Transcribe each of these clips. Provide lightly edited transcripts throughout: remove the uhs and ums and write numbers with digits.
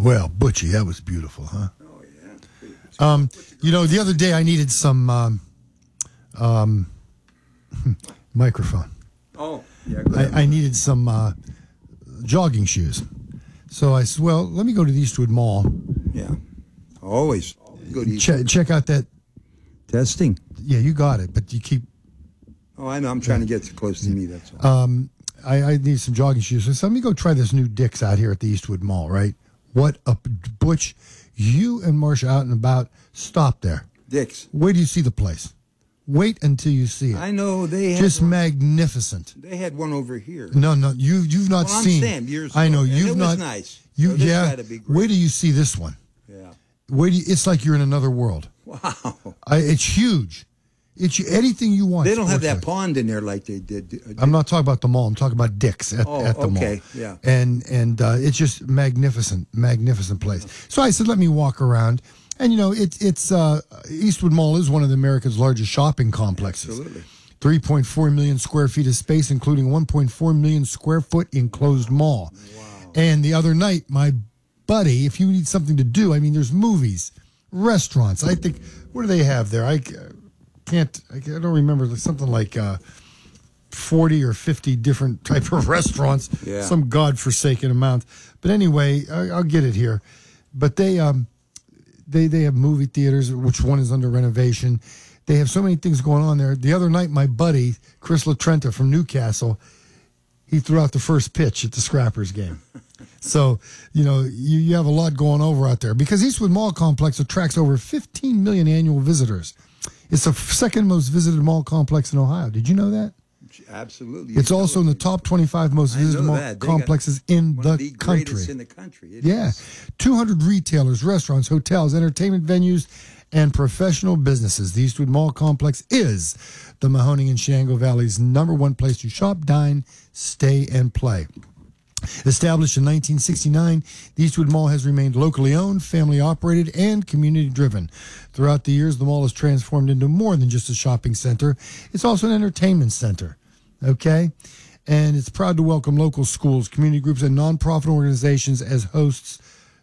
Well, Butchie, that was beautiful, huh? Oh, yeah. You know, the other day I needed some microphone. Oh, yeah. Go ahead. I needed some jogging shoes. So I said, well, let me go to the Eastwood Mall. Yeah. Always go to Check out that. testing. Yeah, you got it, but you keep. Oh, I know. I'm trying to get close to me. That's all. I need some jogging shoes. So let me go try this new Dick's out here at the Eastwood Mall, right? What a Butch. You and Marcia out and about. Stop there. Dick's. Where do you see the place? Wait until you see it. I know they Just had one, magnificent. they had one over here. No, you've not Well, I'm seen. saying years I know ago, and you've it not. was nice. You So this yeah. had to be great. Wait till you see this one. Yeah. It's like you're in another world. Wow. It's huge. It's anything you want. They don't have that sports-wise. pond in there like they did. I'm not talking about the mall. I'm talking about Dick's at the mall. okay, yeah. And it's just magnificent place. So I said, let me walk around. And you know, it's Eastwood Mall is one of America's largest shopping complexes. Absolutely. 3.4 million square feet of space, including 1.4 million square foot enclosed mall. Wow. And the other night, my buddy, if you need something to do, I mean, there's movies, restaurants. I think, what do they have there? I don't remember. Something like 40 or 50 different type of restaurants. Yeah. Some godforsaken amount. But anyway, I'll get it here. But they have movie theaters, which one is under renovation. They have so many things going on there. The other night, my buddy, Chris LaTrenta from Newcastle, he threw out the first pitch at the Scrappers game. So, you know, you have a lot going over out there. Because Eastwood Mall Complex attracts over 15 million annual visitors. It's the second most visited mall complex in Ohio. Did you know that? Absolutely. It's also in the top 25 most visited mall complexes in one of the the country. greatest in the country. It Yeah. is. 200 retailers, restaurants, hotels, entertainment venues, and professional businesses. The Eastwood Mall Complex is the Mahoning and Shenango Valley's #1 place to shop, dine, stay, and play. Established in 1969, the Eastwood Mall has remained locally owned, family operated, and community driven. Throughout the years, the mall has transformed into more than just a shopping center. It's also an entertainment center. Okay? And it's proud to welcome local schools, community groups, and nonprofit organizations as hosts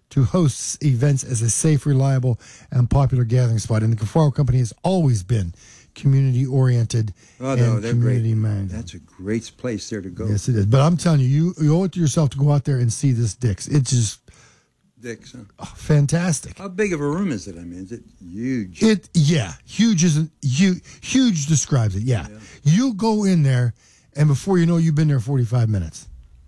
events as a safe, reliable, and popular gathering spot. And the Cafaro Company has always been community-oriented and community-minded. That's a great place there to go. Yes, it is. But I'm telling you, you owe it to yourself to go out there and see this Dick's. It's just Dick's, huh? fantastic. How big of a room is it? I mean, is it huge? Huge isn't huge describes it. Yeah. You go in there, and before you know, you've been there 45 minutes.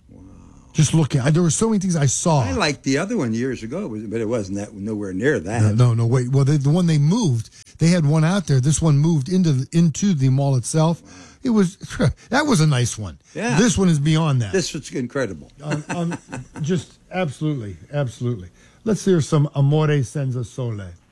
Just looking, there were so many things I saw. I liked the other one years ago, but it wasn't nowhere near that. No, wait. Well, the one they moved, they had one out there. This one moved into the mall itself. It was that was a nice one. Yeah. This one is beyond that. This was incredible. Just absolutely. Let's hear some Amore Senza Sole.